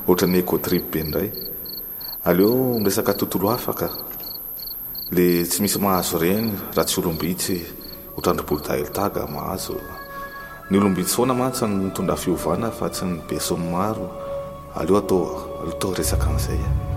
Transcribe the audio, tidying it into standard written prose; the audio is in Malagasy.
ohatra ny écotrip be ndray. Aleo miresaka tontolo afaka le tsy misy mahazo reny raha tsy olombitsy otrandrom-bolo-deltaga mahazo. Ny olombitsy foana mantsy ny mitondra fiovana fa tsy ny beso maro. Aleo atao resaka an'izay.